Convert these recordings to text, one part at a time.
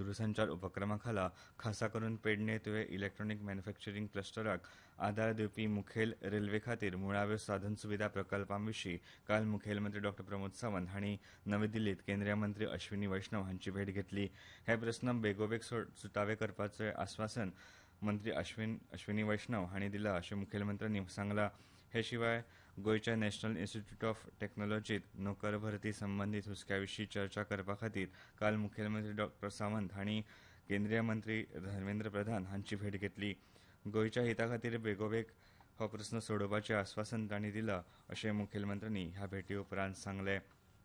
दूरसंचार उपक्रमा खाला खासा करून पेडणे तुवें इलेक्ट्रॉनिक मॅन्युफॅक्चरिंग क्लस्टराक आदार दिवपी मुखेल रेल्वे खातीर मुळाव्यो साधन सुविधा प्रकल्पांविशीं काल मुखेलमंत्री डॉ प्रमोद सावंत हांणी नवी दिल्लीत केंद्रीय मंत्री अश्विनी वैष्णव हांची भेट घेतली. हे प्रस्न बेगोबेग सुटावे करपाचें आस्वासन मंत्री अश्विनी वैष्णव हांणी दिलां अशें मुखेलमंत्र्यांनी सांगलां. हे शिवाय गोयच्या नॅशनल इन्स्टिट्यूट ऑफ टॅक्नॉलॉजीत नोकर भरती संबंदीत हुस्क्याविशीं चर्चा करपा खातीर काल मुखेलमंत्री डॉ सावंत हांणी केंद्रीय मंत्री धर्मेंद्र प्रधान हांची भेट घेतली. गोयच्या हिता खातीर बेगोबेग हो प्रस्न सोडोवपाचें आस्वासन तांणी दिलां अशें मुखेलमंत्र्यांनी ह्या भेटी उपरांत सांगलें.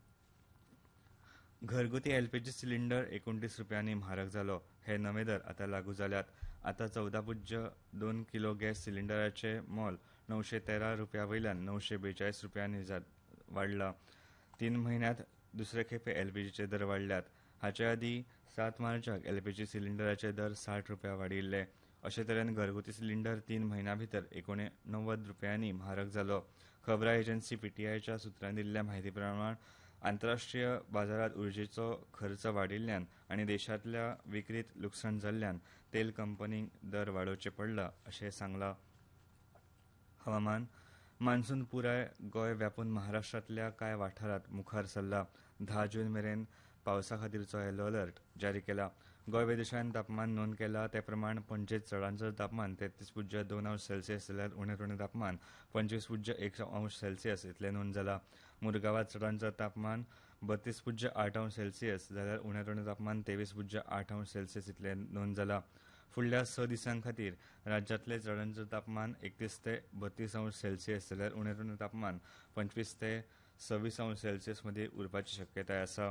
घरगुती एलपीजी सिलिंडर 29 रुपयांनी म्हारग जालो. हे नवे दर आतां लागू जाल्यात. आतां 14.2 किलो गॅस सिलिंडराचें मोल 913 रुपयांवयल्यान 942 रुपयांनी वाडलां. 3 म्हयन्यांत दुसरे खेपे एलपीजीचे दर वाडल्यात. हाचे आदीं 7 मार्चाक एलपीजी सिलिंडराचे दर 60 रुपया वाडिल्ले. अशे तरेन घरगुती सिलिंडर 3 म्हयन्यां भितर 89 रुपयांनी म्हारग जालो. खबरां एजन्सी पीटीआयच्या सुत्रांनी दिल्ल्या म्हायती प्रमाण आंतरराष्ट्रीय बाजारात उर्जेचो खर्च वाडिल्ल्यान आनी देशांतल्या विक्रीत लुकसाण जाल्ल्यान तेल कंपनींक दर वाडोवचे पडला अशें सांगलां. हवामान. मान्सून पुराय गोंय व्यापून महाराष्ट्रांतल्या कांय वाठारांत मुखार सरला. 10 जून मेरेन पावसा खातीरचो येलो अलर्ट जारी केला. गोंय वेधशाळेन तापमान नोंद केला ते प्रमाण पणजेंत चडांचड तापमान 33.2°C जाल्यार उणें तापमान 25.1°C इतलें नोंद जालां. मुरगांवांत चडांचड तापमान 32.8°C जाल्यार उणें तापमान 23.8°C इतलें नोंद जालां. फुडल्या 6 दिसां खातीर राज्यांतलें चडांचड तापमान 31 ते 32°C जाल्यार उणें तापमान 25 ते 26°C मदीं उरपाची शक्यताय आसा.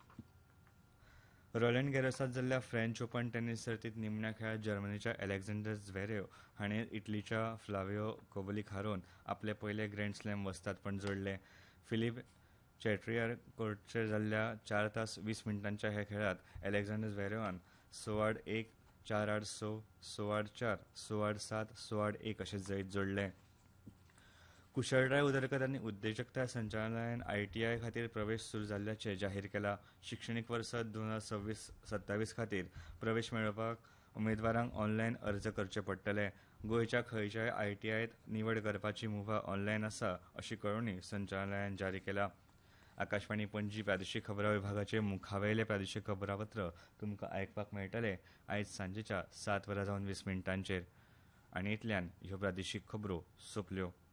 रोलंड गॅरोसात जाल्ल्या फ्रेंच ओपन टेनीस सर्तींत निमण्या खेळांत जर्मनीच्या अलेक्झांडर झ्वेरेव हाणें इटलीच्या फ्लाविओ कोवोलिक हारोवन आपलें पयलें ग्रँड स्लॅम वस्तादपण जोडलें. फिलीप चॅट्रियर कोर्टाचेर जाल्ल्या 4 तास 20 मिनटांच्या हे खेळांत अलेक्झांडर झ्वेरेवान 6-1, 4-6, 6-4, 6-7, 6-1 अशें जैत जोडलें. कुशळटाय उदरगत आनी उद्देजकताय संचालनालयान आयटीआय खातीर प्रवेश सुरू जाल्ल्याचें जाहीर केलां. शिक्षणीक वर्स 2026-27 खातीर प्रवेश मेळोवपाक उमेदवारांक ऑनलायन अर्ज करचे पडटले. गोंयच्या खंयच्याय आयटीआयत निवड करपाची मुभा ऑनलायन आसा अशी कळोवणी संचालनालयान जारी केल्या. आकाशवाणी पणजी प्रादेशीक खबरां विभागाचें मुखावेलें प्रादेशीक खबरापत्र तुमकां आयकपाक मेळटलें आयज सांजेच्या 7:20 आनी इतल्यान ह्यो प्रादेशीक खबरो सोंपल्यो.